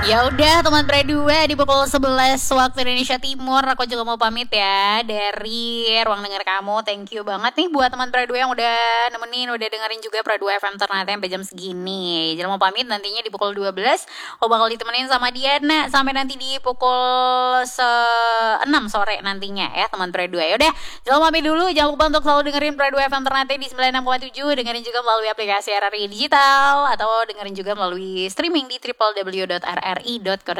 Ya udah teman Pre2 di pukul 11 waktu Indonesia Timur. Aku juga mau pamit ya dari ruang denger kamu. Thank you banget nih buat teman Pre2 yang udah nemenin, udah dengerin juga Pre2 FM ternyata sampai jam segini. Jadi mau pamit nantinya di pukul 12 aku bakal ditemenin sama Diana sampai nanti di pukul 6 sore nantinya ya teman Pre2. Ya udah, jangan pamit dulu. Jangan lupa untuk selalu dengerin Pre2 FM ternyata di 96,7, dengerin juga melalui aplikasi RRI Digital atau dengerin juga melalui streaming di www.rri.co.id.